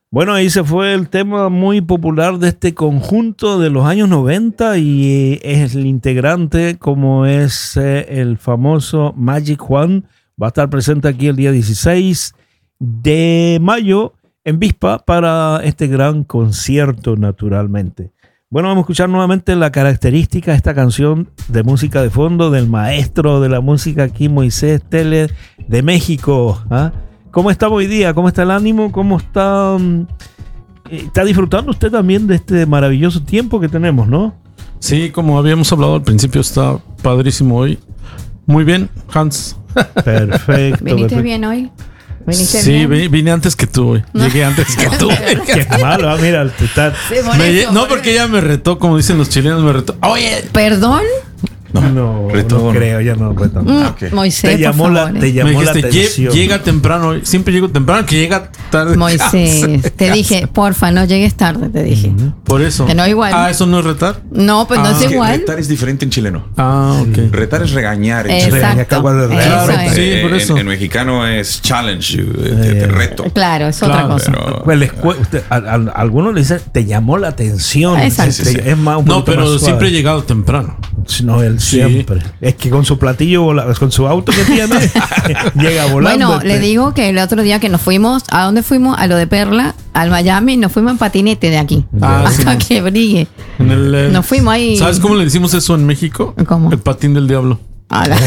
Bueno, ahí se fue el tema muy popular de este conjunto de los años 90 y es el integrante como es el famoso Magic Juan. Va a estar presente aquí el día 16 de mayo en Vispa para este gran concierto, naturalmente. Bueno, vamos a escuchar nuevamente la característica de esta canción de música de fondo del maestro de la música aquí, Moisés Telle de México. ¿Ah? ¿Cómo está hoy día? ¿Cómo está el ánimo? ¿Cómo está? ¿Está disfrutando usted también de este maravilloso tiempo que tenemos, no? Sí, como habíamos hablado al principio, está padrísimo hoy. Muy bien, Hans. Perfecto. ¿Viniste bien hoy? Sí, vine antes que tú hoy. No. Llegué antes que tú. Qué malo, mira, está... Sí, por eso, No, porque ella me retó, como dicen los chilenos, me retó. Oye, ¿perdón? No creo, ya no reto. Okay. Moisés, Te llamó por la favor. te llamó me la dijiste, atención. llega temprano hoy. Siempre llego temprano, que llega tarde. Moisés, te dije, porfa, no llegues tarde, te dije. Por eso. Que no igual. Ah, ¿eso no es retar? No, pues no Ah. es Es que igual. retar es diferente en chileno. Ah, ok. Retar es regañar en chileno. Exacto. Acaba de retar. Eso Claro, es. sí, por eso. En mexicano es challenge, te reto. Claro, es otra Claro, cosa. Pero Pues a algunos le dicen, te llamó la atención. Exacto. Sí, sí, sí. Es más, un No, poquito pero más siempre he suave. llegado temprano. No, él Sí. siempre. Es que con su platillo, con su auto que tiene, llega volando. Bueno, le digo que el otro día que nos fuimos, ¿a dónde fuimos? A lo de Perla, al Miami, nos fuimos en patinete de aquí. Ah, hasta sí. que brille. En el, Nos fuimos ahí. ¿Sabes cómo le decimos eso en México? ¿Cómo? El patín del diablo. A la-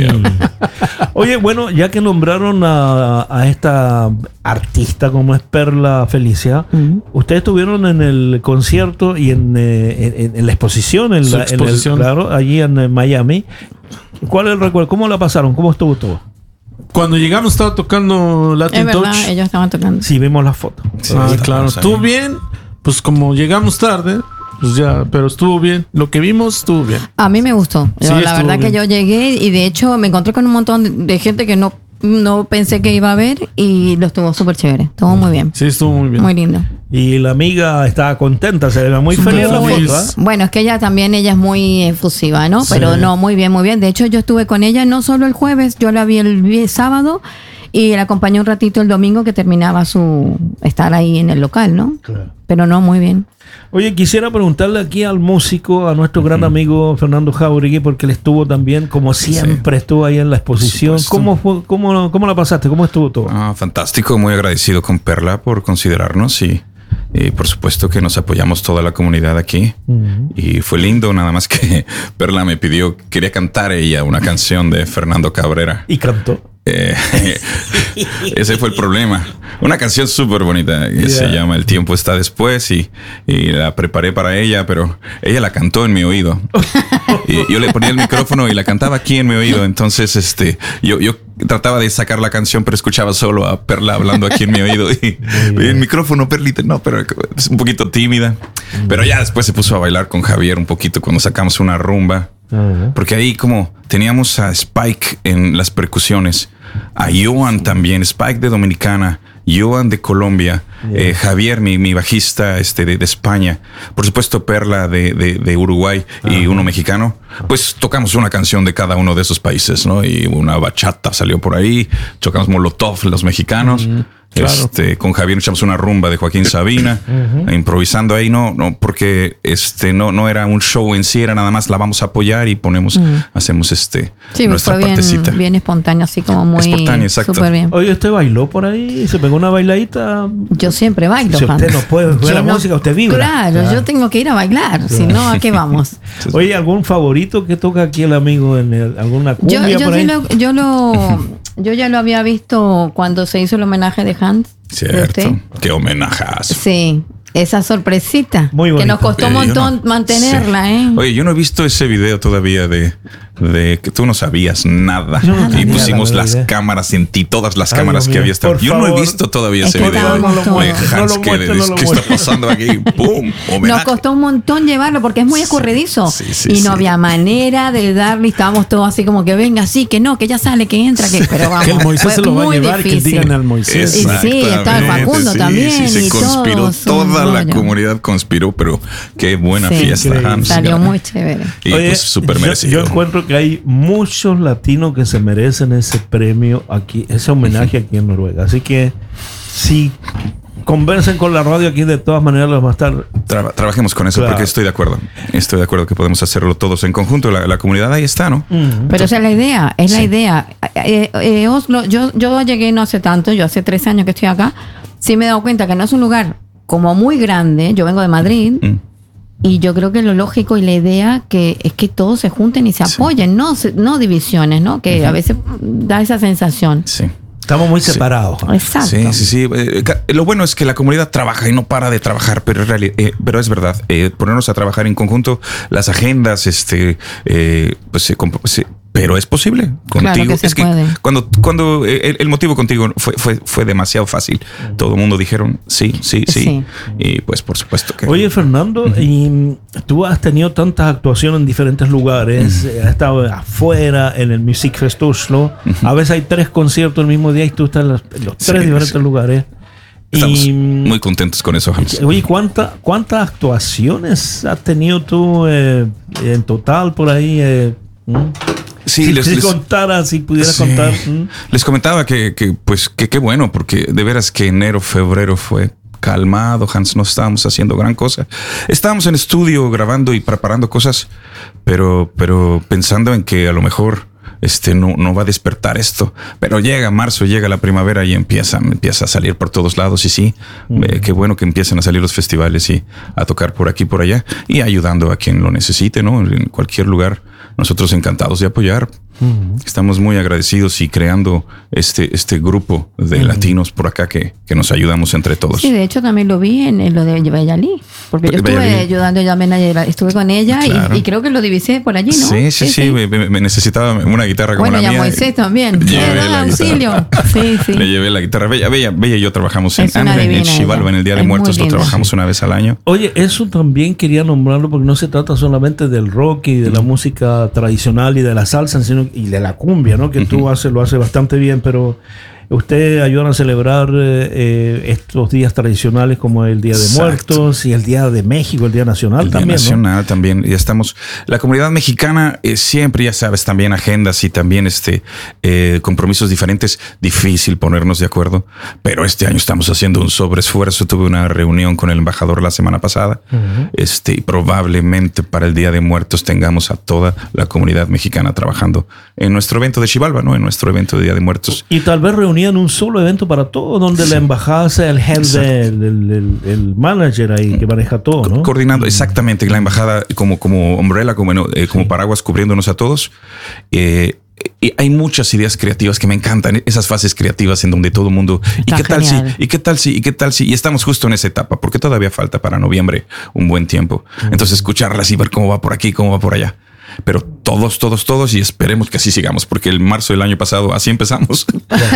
Oye, bueno, ya que nombraron a esta artista como es Perla Felicia, ustedes estuvieron en el concierto y en la exposición, Su exposición. claro, allí en Miami. ¿Cuál es el recuerdo? ¿Cómo la pasaron? ¿Cómo estuvo todo? Cuando llegamos estaba tocando Latin Es verdad, Touch. ellos estaban tocando. Sí, vimos la foto. Ah, Sí, claro. estamos ahí. Estuvo bien. Pues como llegamos tarde, pues ya, pero estuvo bien. Lo que vimos estuvo bien. A mí me gustó. Sí, La estuvo verdad que bien. yo llegué y de hecho me encontré con un montón de gente que no pensé que iba a ver y lo estuvo súper chévere. Estuvo muy bien. Sí, estuvo muy bien. Muy lindo. Y la amiga estaba contenta, se le ve muy feliz la Muy- foto. ¿Ah? Bueno, es que ella es muy efusiva, ¿no? Sí. Pero no, muy bien, muy bien. De hecho, yo estuve con ella no solo el jueves, yo la vi el sábado y la acompañé un ratito el domingo que terminaba su estar ahí en el local, ¿no? Claro. Pero no, muy bien. Oye, quisiera preguntarle aquí al músico, a nuestro gran amigo Fernando Jauregui, porque él estuvo también, como siempre, estuvo ahí en la exposición. Por supuesto. ¿Cómo fue, cómo la pasaste? ¿Cómo estuvo todo? Fantástico, muy agradecido con Perla por considerarnos y por supuesto que nos apoyamos toda la comunidad aquí. Y fue lindo, nada más que Perla me pidió, quería cantar ella una canción de Fernando Cabrera. Y cantó. Ese fue el problema. Una canción súper bonita que se llama El tiempo está después y la preparé para ella, pero ella la cantó en mi oído. Y yo le ponía el micrófono y la cantaba aquí en mi oído. Entonces, yo trataba de sacar la canción, pero escuchaba solo a Perla hablando aquí en mi oído. Y el micrófono, Perlita, no, pero es un poquito tímida. Pero ya después se puso a bailar con Javier un poquito cuando sacamos una rumba. Porque ahí como teníamos a Spike en las percusiones, a Joan también, Spike de Dominicana, Joan de Colombia, Javier, mi bajista de España, por supuesto Perla de Uruguay y uno mexicano. Pues tocamos una canción de cada uno de esos países, ¿no? Y una bachata salió por ahí, tocamos Molotov los mexicanos. Claro. Con Javier echamos una rumba de Joaquín Sabina, improvisando ahí, no, porque no era un show en sí, era nada más la vamos a apoyar y hacemos Sí, nuestra fue partecita. bien espontáneo, así como muy Espontáneo, exacto. súper bien. Oye, ¿usted bailó por ahí? ¿Se pegó una bailadita? Yo siempre bailo, Si Juan. usted no puede jugar Yo la música, usted vibra. Claro, yo tengo que ir a bailar, si no, ¿a qué vamos? Oye, ¿algún favorito que toca aquí el amigo en alguna cumbia Yo por ahí? yo ya lo había visto cuando se hizo el homenaje de Hans. ¿de Cierto. usted? Qué homenajazo. Sí, esa sorpresita. Muy que bonito. nos costó un montón mantenerla, Sí. ¿eh? Oye, yo no he visto ese video todavía de que tú no sabías nada. Yo no Y tenía pusimos la las idea. cámaras en ti, todas las Ay, cámaras Dios que mío, había estado. por Yo no he favor. visto todavía Es ese que video. estábamos Oye, todos. Hans, No lo ¿qué muestre, no lo está muestre. pasando aquí? ¡Pum! Nos Homenaje. costó un montón llevarlo porque es muy escurridizo. Sí, sí, y sí. no había manera de darle. Estábamos todos así como que venga, sí, que no, que ya sale, que entra, que. Pero vamos. Que el Moisés fue se lo va a muy llevar y que difícil. digan al Moisés. Y sí, estaba el Facundo Sí, también sí, se y conspiró. todos, un Toda la rollo. comunidad conspiró, pero qué buena Sí, fiesta, increíble. Hans. Salió muy chévere. Y Oye, pues súper yo merecido. encuentro que hay muchos latinos que se merecen ese premio aquí, ese homenaje aquí en Noruega. Así que convencen con la radio aquí, de todas maneras los vamos a estar... Trabajemos con eso, porque estoy de acuerdo. Estoy de acuerdo que podemos hacerlo todos en conjunto. La comunidad ahí está, ¿no? Pero esa es la idea, la idea. Oslo, yo llegué no hace tanto, yo hace 3 años que estoy acá. Sí me he dado cuenta que no es un lugar como muy grande. Yo vengo de Madrid. Y yo creo que lo lógico y la idea es que todos se junten y se apoyen, no divisiones, ¿no? Que a veces da esa sensación. Sí. Estamos muy separados. Exacto. Sí. Lo bueno es que la comunidad trabaja y no para de trabajar, pero es verdad. Ponernos a trabajar en conjunto, las agendas, pero es posible contigo. Claro que se puede. Cuando el motivo contigo fue demasiado fácil. Todo el mundo dijeron sí. Y pues por supuesto que... Oye, Fernando, y tú has tenido tantas actuaciones en diferentes lugares. Has estado afuera, en el Music Fest Oslo. A veces hay 3 conciertos el mismo día y tú estás en los 3 diferentes lugares. Estamos muy contentos con eso, Hans. Oye, ¿cuántas actuaciones has tenido tú en total por ahí? Sí, si pudieras contar. Les comentaba que qué bueno, porque de veras que enero, febrero fue calmado, Hans. No estábamos haciendo gran cosa. Estábamos en estudio grabando y preparando cosas, pero pensando en que a lo mejor no va a despertar esto. Pero llega marzo, llega la primavera y empieza a salir por todos lados. Y sí, qué bueno que empiecen a salir los festivales y a tocar por aquí, por allá, y ayudando a quien lo necesite, ¿no? En cualquier lugar. Nosotros encantados de apoyar. Estamos muy agradecidos y creando este grupo de latinos por acá que nos ayudamos entre todos. Sí, de hecho también lo vi en lo de Bayalí, porque yo estuve ayudando estuve con ella, claro. y creo que lo divisé por allí, ¿no? Sí. Me necesitaba una guitarra como la mía. Bueno, ya Moisés también. Auxilio. Sí. Le llevé la guitarra. Bella y yo trabajamos en Xibalba, en el Día de Muertos. Lo trabajamos una vez al año. Oye, eso también quería nombrarlo, porque no se trata solamente del rock y de la música tradicional y de la salsa, sino y de la cumbia, ¿no? Que tú lo haces bastante bien, pero ustedes ayudan a celebrar estos días tradicionales como el Día de Muertos y el Día de México, el Día Nacional también. El Día Nacional también. Ya estamos. La comunidad mexicana siempre, ya sabes, también agendas y también compromisos diferentes. Difícil ponernos de acuerdo, pero este año estamos haciendo un sobreesfuerzo. Tuve una reunión con el embajador la semana pasada. Y probablemente para el Día de Muertos tengamos a toda la comunidad mexicana trabajando en nuestro evento de Xibalba, ¿no? En nuestro evento de Día de Muertos. Y tal vez en un solo evento para todo, donde la embajada sea el head el manager ahí que maneja todo, ¿no? Coordinando, exactamente, la embajada como umbrella, como paraguas cubriéndonos a todos. Y hay muchas ideas creativas que me encantan, esas fases creativas en donde todo el mundo, ¿y qué tal si? ¿Y qué tal si? ¿Y qué tal si? Y estamos justo en esa etapa, porque todavía falta para noviembre un buen tiempo. Entonces escucharlas y ver cómo va por aquí, cómo va por allá. Pero todos, y esperemos que así sigamos, porque el marzo del año pasado así empezamos.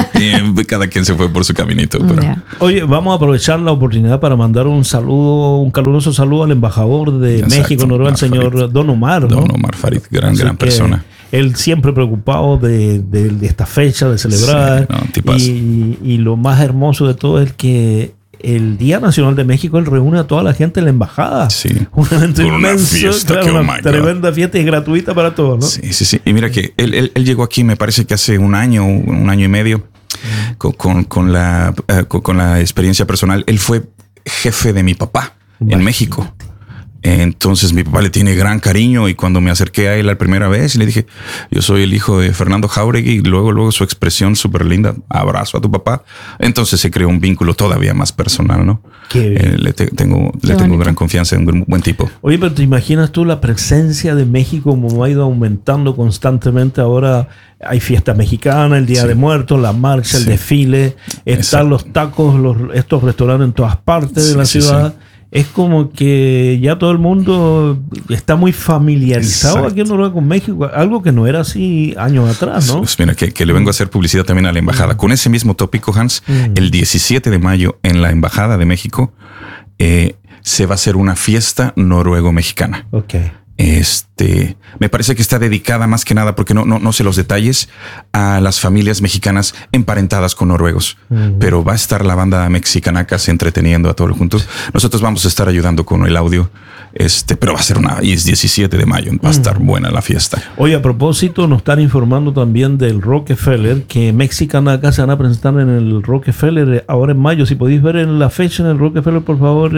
Y cada quien se fue por su caminito. Pero... Oye, vamos a aprovechar la oportunidad para mandar un caluroso saludo al embajador de México, Noruega, el señor Farid. Don Omar, ¿no? Don Omar Farid, gran persona. Él siempre preocupado de esta fecha, de celebrar. Y lo más hermoso de todo es que el Día Nacional de México, él reúne a toda la gente en la embajada. Sí. Un evento inmenso, una tremenda fiesta y gratuita para todos, ¿no? Sí. Y mira que él llegó aquí, me parece que hace un año y medio, con la experiencia personal. Él fue jefe de mi papá en México. Entonces mi papá le tiene gran cariño, y cuando me acerqué a él la primera vez le dije, yo soy el hijo de Fernando Jáuregui, y luego su expresión súper linda, abrazo a tu papá. Entonces se creó un vínculo todavía más personal, ¿no? Le tengo gran confianza en un buen tipo. Oye, pero ¿te imaginas tú la presencia de México como ha ido aumentando constantemente? Ahora hay fiesta mexicana, el Día de Muertos, la marcha, el desfile, están los tacos, estos restaurantes en todas partes de la ciudad. Es como que ya todo el mundo está muy familiarizado aquí en Noruega con México, algo que no era así años atrás, ¿no? Pues mira, que le vengo a hacer publicidad también a la embajada. Con ese mismo tópico, Hans, el 17 de mayo en la Embajada de México se va a hacer una fiesta noruego-mexicana. Okay. Me parece que está dedicada más que nada, porque no sé los detalles, a las familias mexicanas emparentadas con noruegos. Pero va a estar la banda Mexicanacas entreteniendo a todos juntos. Nosotros vamos a estar ayudando con el audio. Pero va a ser y es 17 de mayo, va a estar buena la fiesta. Oye, a propósito, nos están informando también del Rockefeller, que Mexican acá se van a presentar en el Rockefeller ahora en mayo. Si podéis ver en la fecha en el Rockefeller, por favor,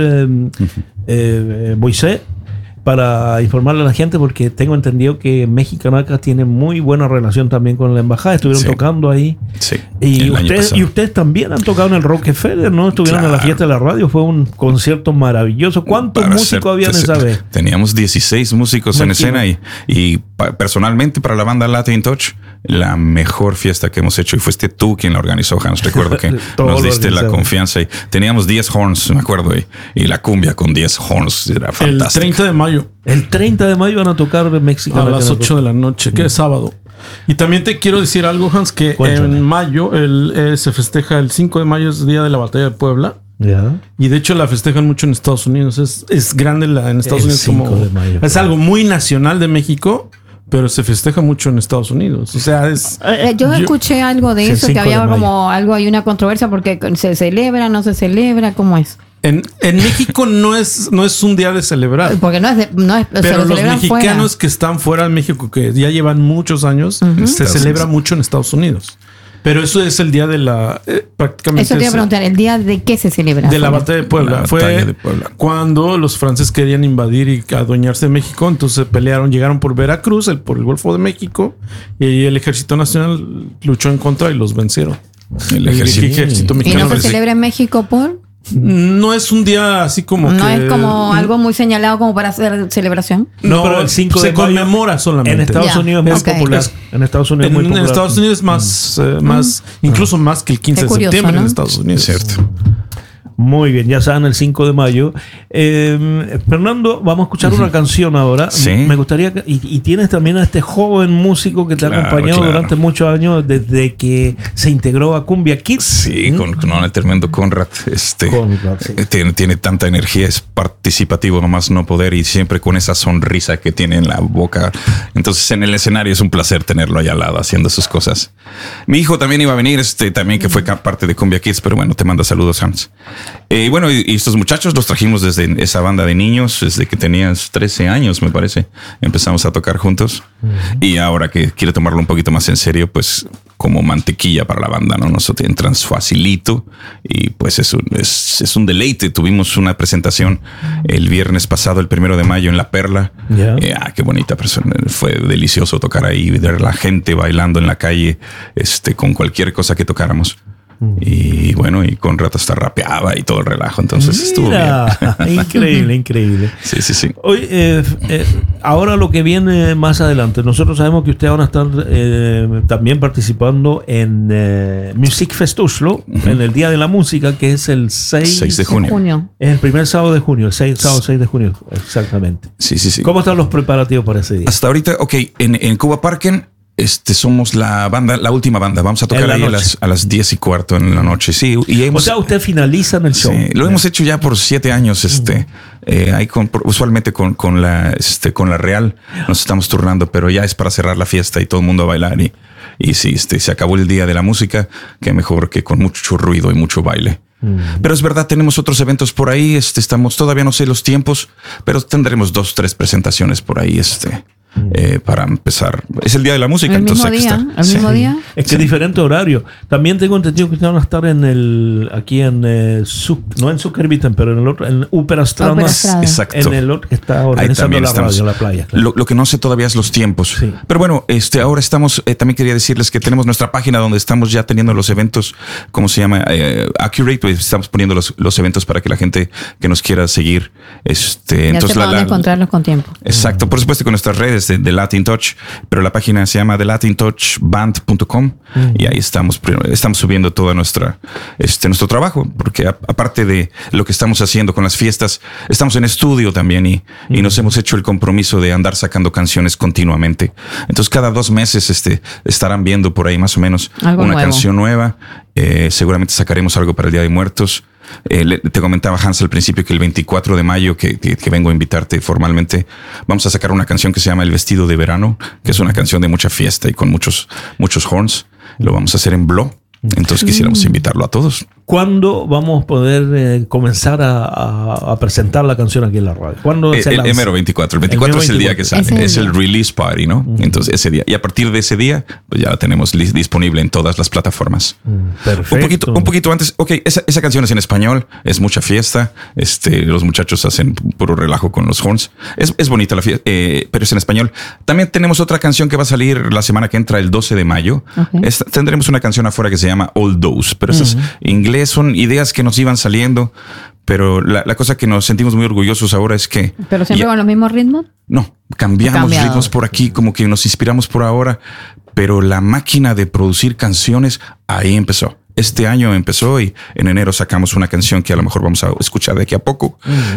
Moisés, para informarle a la gente, porque tengo entendido que Mexican acá tiene muy buena relación también con la embajada. Estuvieron tocando ahí. Sí. Y ustedes también han tocado en el Rockefeller, ¿no? Estuvieron en la fiesta de la radio. Fue un concierto maravilloso. ¿Cuántos músicos habían esa vez? Teníamos 16 músicos en escena y personalmente para la banda Latin Touch, la mejor fiesta que hemos hecho. Y fuiste tú quien la organizó, Hans. Recuerdo que nos diste la confianza. Y teníamos 10 horns, me acuerdo. Y la cumbia con 10 horns era fantástica. El 30 de mayo. El 30 de mayo van a tocar México a las 8 de la noche, que es sábado. Y también te quiero decir algo, Hans, que en mayo se festeja el 5 de mayo, es Día de la Batalla de Puebla. Y de hecho la festejan mucho en Estados Unidos. Es grande en Estados Unidos. Es algo muy nacional de México, pero se festeja mucho en Estados Unidos. O sea, yo escuché algo de eso, que había hay una controversia porque se celebra, no se celebra, ¿cómo es? En México no es un día de celebrar. Porque pero los mexicanos que están fuera de México, que ya llevan muchos años, se celebra mucho en Estados Unidos. Pero eso es el día de la... prácticamente... Eso te iba a preguntar, ¿el día de qué se celebra? De la batalla de Puebla. Fue cuando los franceses querían invadir y adueñarse de México. Entonces llegaron por Veracruz, por el Golfo de México. Y el Ejército Nacional luchó en contra y los vencieron. El ejército mexicano. ¿Y no se celebra en México por...? No es un día así como no es como algo muy señalado como para hacer celebración. No, pero el 5 se conmemora solamente. En Estados Unidos es muy popular. En Estados Unidos en Estados Unidos es más incluso más que el 15 de septiembre, ¿no? En Estados Unidos. Cierto. Muy bien, ya saben, el 5 de mayo. Fernando, vamos a escuchar una canción ahora. Sí. Me gustaría y tienes también a este joven músico que te ha acompañado durante muchos años, desde que se integró a Cumbia Kids. Sí, con el tremendo Conrad. Conrad, sí. Tiene tanta energía, es participativo nomás no poder, y siempre con esa sonrisa que tiene en la boca. Entonces en el escenario es un placer tenerlo ahí al lado haciendo sus cosas. Mi hijo también iba a venir, también que fue parte de Cumbia Kids, pero bueno, te manda saludos, Hans. Y estos muchachos los trajimos desde esa banda de niños, desde que tenías 13 años, me parece. Empezamos a tocar juntos. Y ahora que quiere tomarlo un poquito más en serio, pues como mantequilla para la banda, ¿no? Nosotros entran facilito y pues es un deleite. Tuvimos una presentación el viernes pasado, el 1 de mayo, en La Perla. Qué bonita persona. Fue delicioso tocar ahí, ver la gente bailando en la calle, con cualquier cosa que tocáramos. Y bueno, y Conrad hasta rapeaba y todo el relajo, entonces estuvo bien. Increíble. Sí. Hoy, ahora lo que viene más adelante, nosotros sabemos que ustedes van a estar también participando en Music Fest Oslo, en el Día de la Música, que es el 6 de junio. Es el primer sábado de junio, el sábado 6 de junio, exactamente. Sí. ¿Cómo están los preparativos para ese día? Hasta ahorita, en Cuba Parken, somos la última banda. Vamos a tocar ahí a las 10:15 en la noche. Sí, o sea, usted finaliza en el show. Sí, lo hemos hecho ya por 7 años. Usualmente con la Real nos estamos turnando, pero ya es para cerrar la fiesta y todo el mundo a bailar. Y sí, se acabó el Día de la Música, que mejor que con mucho ruido y mucho baile. Pero es verdad, tenemos otros eventos por ahí. Todavía no sé los tiempos, pero tendremos 2-3 presentaciones por ahí. Para empezar, es el Día de la Música, el entonces mismo día. Es que diferente horario. También tengo entendido que van a estar aquí en Zuckerviten, pero en el otro, en Uperastrand. Exacto. En el otro que está organizando la radio, la playa. Claro. Lo que no sé todavía es los tiempos. Sí. Pero bueno, ahora estamos, también quería decirles que tenemos nuestra página donde estamos ya teniendo los eventos, ¿cómo se llama? Accurate, pues estamos poniendo los eventos para que la gente que nos quiera seguir, entonces encontrarlos con tiempo. Exacto, por supuesto con nuestras redes de Latin Touch, pero la página se llama thelatintouchband.com y ahí estamos subiendo todo nuestro trabajo, porque aparte de lo que estamos haciendo con las fiestas, estamos en estudio también y nos hemos hecho el compromiso de andar sacando canciones continuamente. Entonces cada 2 meses estarán viendo por ahí más o menos una canción nueva. Seguramente sacaremos algo para el Día de Muertos. Te comentaba, Hans, al principio que el 24 de mayo que vengo a invitarte formalmente, vamos a sacar una canción que se llama El Vestido de Verano, que es una canción de mucha fiesta y con muchos horns. Lo vamos a hacer en Blo. Entonces quisiéramos invitarlo a todos. ¿Cuándo vamos a poder comenzar a presentar la canción aquí en la radio? ¿Cuándo se lanza? El mero 24. El 24 es el día que sale. Es el release party, ¿no? Entonces, ese día. Y a partir de ese día, pues ya la tenemos disponible en todas las plataformas. Perfecto. Un poquito antes. Ok, esa canción es en español. Es mucha fiesta. Los muchachos hacen puro relajo con los horns. Es bonita la fiesta, pero es en español. También tenemos otra canción que va a salir la semana que entra, el 12 de mayo. Okay. Tendremos una canción afuera que se llama All Those, pero esa es inglés. Son ideas que nos iban saliendo, pero la cosa que nos sentimos muy orgullosos ahora es que... ¿Pero siempre con los mismos ritmos? No, cambiamos ritmos por aquí, como que nos inspiramos por ahora, pero la máquina de producir canciones ahí empezó. Este año empezó y en enero sacamos una canción que a lo mejor vamos a escuchar de aquí a poco.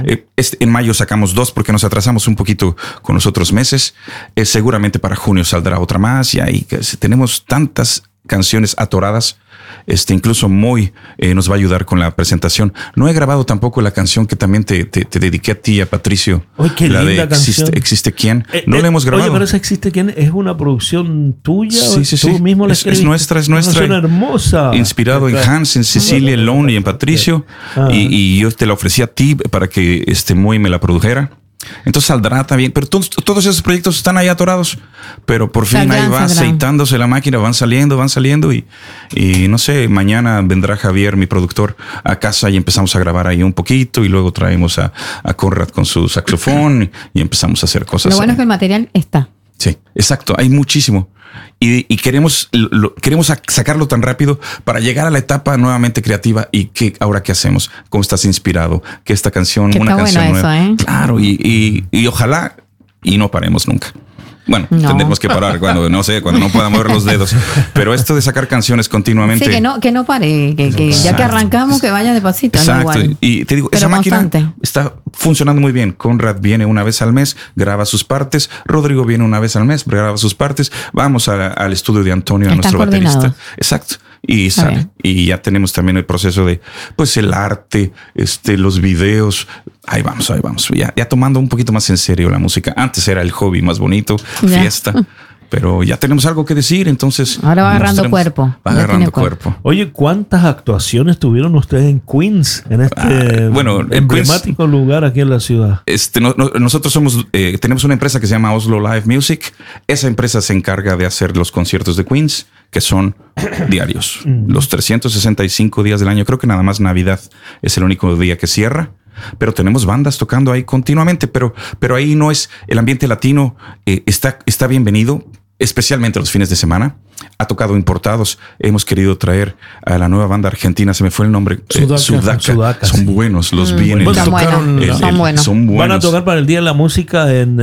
En mayo sacamos 2 porque nos atrasamos un poquito con los otros meses. Seguramente para junio saldrá otra más y ahí tenemos tantas canciones atoradas. Incluso Moy nos va a ayudar con la presentación. No he grabado tampoco la canción que también te dediqué a ti y a Patricio. ¡Ay, qué la linda canción! ¿Existe quién? No la hemos grabado. Oye, pero esa ¿Existe quién? ¿Es una producción tuya? Sí. ¿Tú mismo la escribiste? Es nuestra. Es una hermosa. Inspirado en Hans, en Cecilia, en Lone y en Patricio. Y yo te la ofrecí a ti para que Moy me la produjera. Entonces saldrá también, pero todos esos proyectos están ahí atorados, pero por fin ahí va aceitándose la máquina, van saliendo y no sé, mañana vendrá Javier, mi productor, a casa y empezamos a grabar ahí un poquito y luego traemos a Conrad con su saxofón y empezamos a hacer cosas. Lo bueno es que el material está. Sí, exacto, hay muchísimo. Y queremos sacarlo tan rápido para llegar a la etapa nuevamente creativa. ¿Y ahora qué hacemos? ¿Cómo estás inspirado? Que esta canción, una canción nueva. Eso, Claro, y ojalá y no paremos nunca. Bueno, tendremos que parar cuando no pueda mover los dedos. Pero esto de sacar canciones continuamente. Sí, que no pare, que ya que arrancamos, que vaya de pasito. Exacto. No igual. Y te digo, pero esa máquina constante. está funcionando muy bien. Conrad viene una vez al mes, graba sus partes. Rodrigo viene una vez al mes, graba sus partes. Vamos al estudio de Antonio, a nuestro baterista. Exacto. Y sale. Y ya tenemos también el proceso de, pues, el arte, los videos. Ahí vamos. Ya tomando un poquito más en serio la música. Antes era el hobby más bonito, fiesta. Pero ya tenemos algo que decir, entonces... Ahora va agarrando cuerpo. Va agarrando cuerpo. Oye, ¿cuántas actuaciones tuvieron ustedes en Queens? En este emblemático lugar aquí en la ciudad. Nosotros tenemos una empresa que se llama Oslo Live Music. Esa empresa se encarga de hacer los conciertos de Queens, que son diarios. Los 365 días del año. Creo que nada más Navidad es el único día que cierra. Pero tenemos bandas tocando ahí continuamente, pero ahí no es el ambiente latino, está bienvenido, especialmente los fines de semana. Ha tocado importados. Hemos querido traer a la nueva banda argentina, se me fue el nombre. Sudaca. Son buenos, los vienen. Son buenos. Van a tocar para el Día de la Música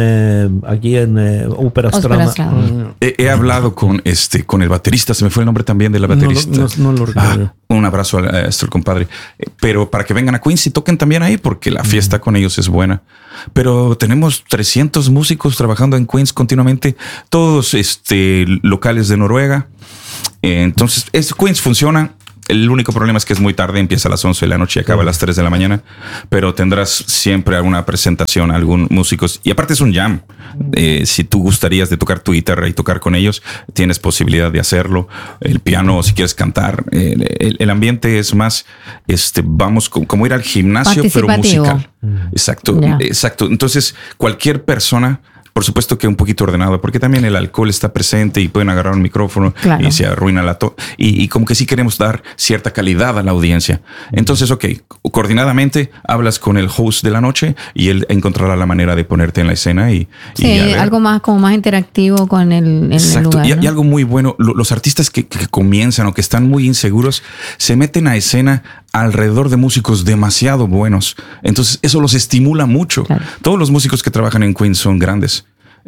aquí en Ópera Strada. He hablado con el baterista, se me fue el nombre también de la baterista. No lo recuerdo. Un abrazo a nuestro compadre. Pero para que vengan a Queens y toquen también ahí, porque la fiesta con ellos es buena. Pero tenemos 300 músicos trabajando en Queens continuamente, todos locales de Noruega. Entonces, Queens funciona. El único problema es que es muy tarde, empieza a las 11 de la noche y acaba a las 3 de la mañana. Pero tendrás siempre alguna presentación, algún músicos. Y aparte es un jam. Si tú gustarías de tocar tu guitarra y tocar con ellos, tienes posibilidad de hacerlo. El piano, si quieres cantar. El ambiente es más, vamos como ir al gimnasio, pero musical. Exacto. Entonces, cualquier persona... Por supuesto que un poquito ordenado, porque también el alcohol está presente y pueden agarrar un micrófono y se arruina y como que sí queremos dar cierta calidad a la audiencia. Entonces, coordinadamente hablas con el host de la noche y él encontrará la manera de ponerte en la escena algo más como más interactivo con el lugar. Y algo muy bueno, los artistas que comienzan o que están muy inseguros se meten a escena alrededor de músicos demasiado buenos. Entonces eso los estimula mucho. Claro. Todos los músicos que trabajan en Queens son grandes.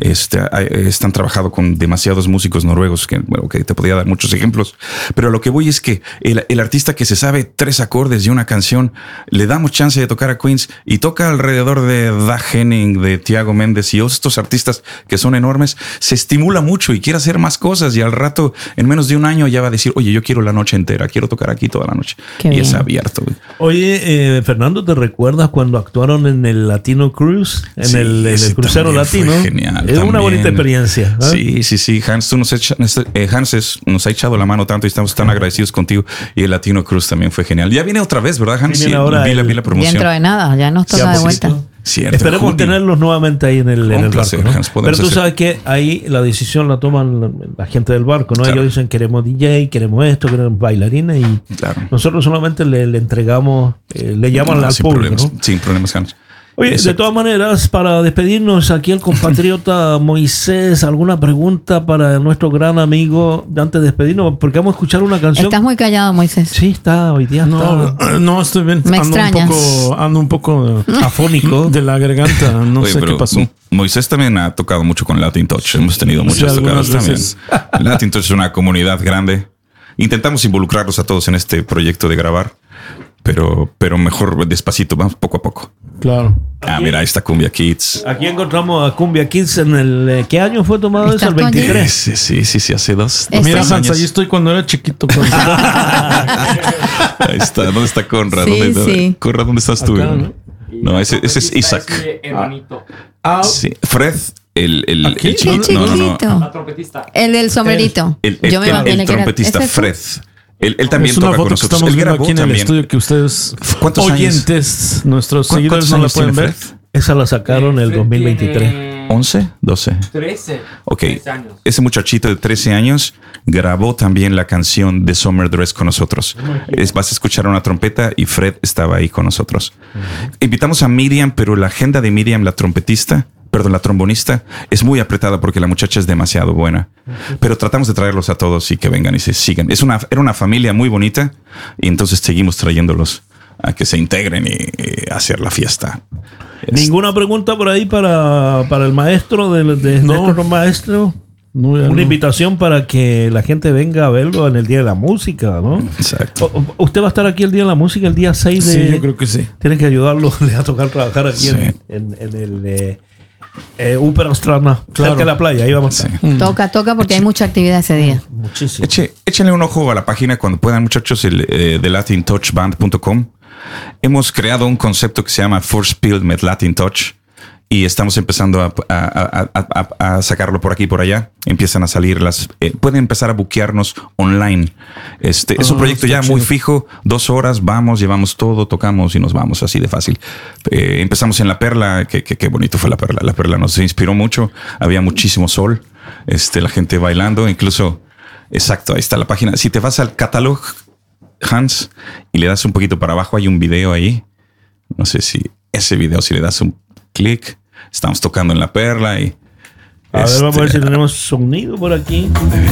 Están trabajando con demasiados músicos noruegos que te podría dar muchos ejemplos, pero lo que voy es que el artista que se sabe 3 acordes de una canción le damos chance de tocar a Queens y toca alrededor de Dag Henning, de Tiago Méndez y estos artistas que son enormes, se estimula mucho y quiere hacer más cosas y al rato en menos de un año ya va a decir, oye, yo quiero la noche entera, quiero tocar aquí toda la noche. Qué bien. Es abierto. Oye, Fernando, ¿te recuerdas cuando actuaron en el Latino Cruise? En el crucero latino. Genial. Es una bonita experiencia. Sí. Hans, nos ha echado la mano tanto y estamos tan agradecidos contigo. Y el Latino Cruise también fue genial. Ya viene otra vez, ¿verdad, Hans? Viene ahora vi la promoción. Dentro de nada, ya nos toca de vuelta. Cierto, esperemos tenerlos nuevamente ahí en el placer, barco, ¿no? Hans, pero tú sabes que ahí la decisión la toman la gente del barco, ¿no? Claro. Ellos dicen queremos DJ, queremos esto, queremos bailarines y nosotros solamente le entregamos, le llaman al público, ¿no? Sin problemas, Hans. Oye, de todas maneras, para despedirnos aquí el compatriota Moisés, ¿alguna pregunta para nuestro gran amigo antes de despedirnos? Porque vamos a escuchar una canción. Estás muy callado, Moisés. Sí, hoy día está. No, estoy bien. Me extrañas. Ando un poco afónico de la garganta. No sé qué pasó. Moisés también ha tocado mucho con Latin Touch. Hemos tenido muchas tocadas también. Latin Touch es una comunidad grande. Intentamos involucrarlos a todos en este proyecto de grabar. Pero mejor despacito, vamos poco a poco. Claro. Mira, ahí está Cumbia Kids. Aquí encontramos a Cumbia Kids en el... ¿Qué año fue tomado eso? El 23. Sí, hace dos Mira, años. Hans, ahí estoy cuando era chiquito. Ahí está. ¿Dónde está Conrad? Sí. Conrad, ¿dónde estás tú? Acá, ¿no? No, ese es Isaac. Sí. Fred, el chiquito. No. La trompetista. El del sombrerito. El trompetista Fred. Él también es una toca foto con nosotros. Que estamos viendo aquí en también. el estudio que ustedes oyentes, nuestros seguidores no la pueden ver. Esa la sacaron en el 2023. ¿11? ¿12? 13. Ok. 13 años. Ese muchachito de 13 años grabó también la canción de Summer Dress con nosotros. Vas a escuchar una trompeta y Fred estaba ahí con nosotros. Invitamos a Miriam, pero la agenda de Miriam, la trombonista, es muy apretada porque la muchacha es demasiado buena. Pero tratamos de traerlos a todos y que vengan y se sigan. Era una familia muy bonita y entonces seguimos trayéndolos a que se integren y hacer la fiesta. ¿Ninguna pregunta por ahí para el maestro de nuestro maestro? Una invitación para que la gente venga a verlo en el Día de la Música, ¿no? Exacto. ¿Usted va a estar aquí el Día de la Música, el día 6 de...? Sí, yo creo que sí. Tienen que ayudarlo, le va a tocar trabajar aquí en el... Upper Austrana, cerca de la playa, ahí vamos a estar. Toca porque hay mucha actividad ese día. Muchísimo. Échenle un ojo a la página cuando puedan, muchachos, de latintouchband.com. Hemos creado un concepto que se llama First Build with Latin Touch y estamos empezando a sacarlo por aquí y por allá. Empiezan a salir pueden empezar a buquearnos online. Es un proyecto ya chido. Muy fijo, 2 horas, llevamos todo, tocamos y nos vamos, así de fácil. Empezamos en La Perla, qué bonito fue La Perla. La Perla nos inspiró mucho, había muchísimo sol, la gente bailando, incluso, exacto, ahí está la página. Si te vas al catálogo, Hans, y le das un poquito para abajo, hay un video ahí. No sé si ese video, si le das un clic, estamos tocando en La Perla y... A ver, vamos a ver si tenemos sonido por aquí.